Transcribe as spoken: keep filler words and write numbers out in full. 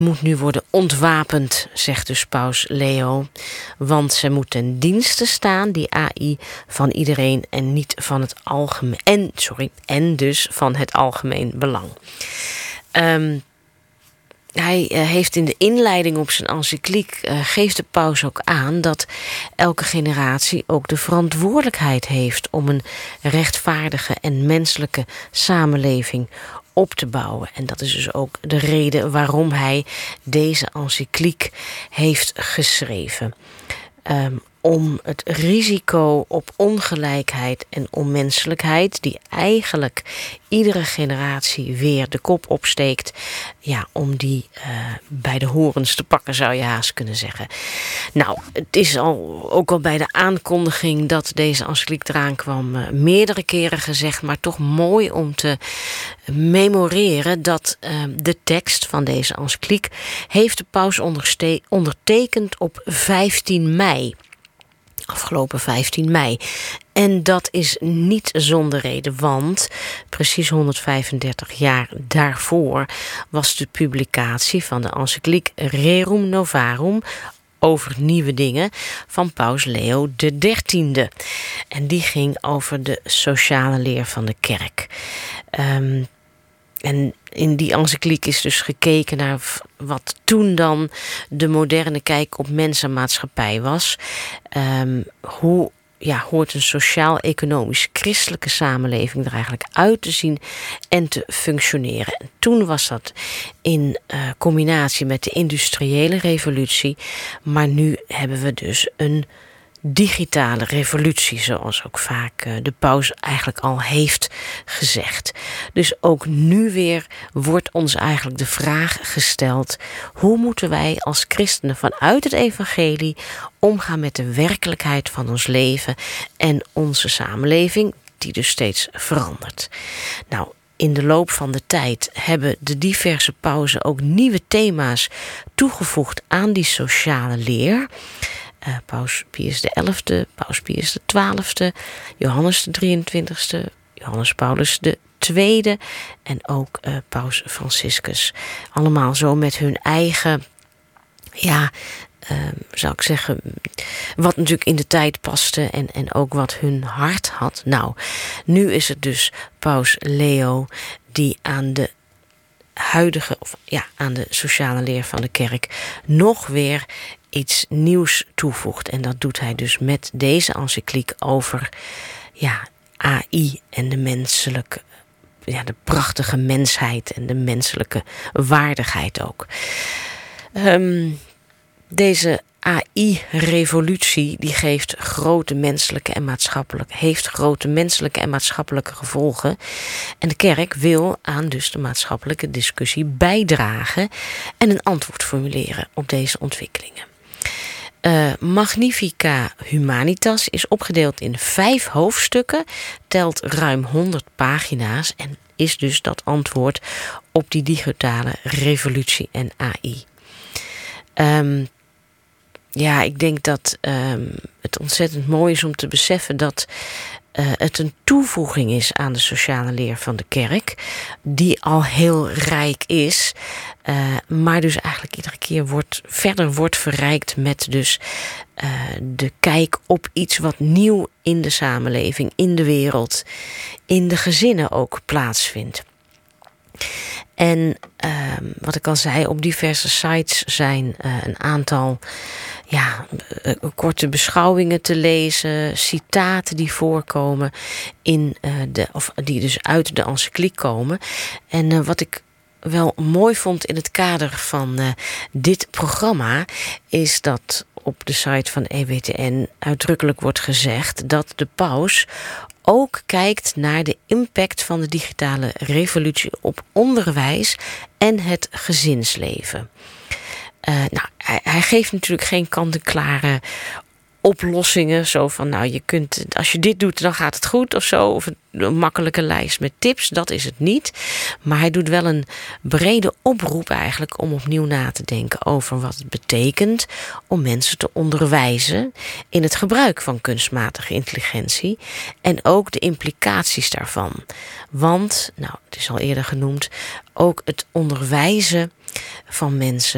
moet nu worden ontwapend, zegt dus paus Leo. Want ze moet ten dienste staan, die A I, van iedereen en niet van het algemeen. En, sorry, en dus van het algemeen belang. Um, Hij uh, heeft in de inleiding op zijn encycliek, uh, geeft de paus ook aan dat elke generatie ook de verantwoordelijkheid heeft om een rechtvaardige en menselijke samenleving op te bouwen. En dat is dus ook de reden waarom hij deze encycliek heeft geschreven. Um, om het risico op ongelijkheid en onmenselijkheid, die eigenlijk iedere generatie weer de kop opsteekt, ja, om die uh, bij de horens te pakken, zou je haast kunnen zeggen. Nou, het is al, ook al bij de aankondiging dat deze encycliek eraan kwam, uh, meerdere keren gezegd, maar toch mooi om te memoreren dat uh, de tekst van deze encycliek heeft de paus onderste- ondertekend op vijftien mei. Afgelopen vijftien mei. En dat is niet zonder reden, want precies honderdvijfendertig jaar daarvoor was de publicatie van de encycliek Rerum Novarum over nieuwe dingen van paus Leo de dertiende. En die ging over de sociale leer van de kerk. Um, En in die encycliek is dus gekeken naar wat toen dan de moderne kijk op mens en maatschappij was. Um, hoe ja, hoort een sociaal-economisch-christelijke samenleving er eigenlijk uit te zien en te functioneren. En toen was dat in uh, combinatie met de industriële revolutie. Maar nu hebben we dus een digitale revolutie, zoals ook vaak uh, de paus eigenlijk al heeft gezegd. Dus ook nu weer wordt ons eigenlijk de vraag gesteld: hoe moeten wij als christenen vanuit het evangelie omgaan met de werkelijkheid van ons leven en onze samenleving, die dus steeds verandert. Nou, in de loop van de tijd hebben de diverse pausen ook nieuwe thema's toegevoegd aan die sociale leer. Uh, paus Pius de elfde, paus Pius de twaalfde, Johannes de drieëntwintigste, Johannes Paulus de tweede en ook uh, paus Franciscus. Allemaal zo met hun eigen, ja, uh, zou ik zeggen, wat natuurlijk in de tijd paste en, en ook wat hun hart had. Nou, nu is het dus paus Leo die aan de huidige, of ja, aan de sociale leer van de kerk nog weer iets nieuws toevoegt. En dat doet hij dus met deze encycliek over ja, A I en de menselijke, ja, de prachtige mensheid en de menselijke waardigheid ook. Um, deze A I-revolutie die geeft grote menselijke en maatschappelijke, heeft grote menselijke en maatschappelijke gevolgen. En de kerk wil aan dus de maatschappelijke discussie bijdragen en een antwoord formuleren op deze ontwikkelingen. Uh, Magnifica Humanitas is opgedeeld in vijf hoofdstukken, telt ruim honderd pagina's en is dus dat antwoord op die digitale revolutie en A I. Um, ja, ik denk dat um, het ontzettend mooi is om te beseffen dat uh, het een toevoeging is aan de sociale leer van de kerk, die al heel rijk is, uh, maar dus eigenlijk iedere keer wordt, verder wordt verrijkt met dus uh, de kijk op iets wat nieuw in de samenleving, in de wereld, in de gezinnen ook plaatsvindt. En uh, wat ik al zei, op diverse sites zijn uh, een aantal ja, uh, korte beschouwingen te lezen, citaten die voorkomen in uh, de, of die dus uit de encycliek komen. En uh, wat ik wel mooi vond in het kader van uh, dit programma is dat op de site van E W T N uitdrukkelijk wordt gezegd dat de paus ook kijkt naar de impact van de digitale revolutie op onderwijs en het gezinsleven. Uh, nou, hij, hij geeft natuurlijk geen kant-en-klare oplossingen, zo van nou je kunt, als je dit doet dan gaat het goed of zo, of een makkelijke lijst met tips, dat is het niet. Maar hij doet wel een brede oproep eigenlijk om opnieuw na te denken over wat het betekent om mensen te onderwijzen in het gebruik van kunstmatige intelligentie en ook de implicaties daarvan. Want, nou, het is al eerder genoemd, ook het onderwijzen van mensen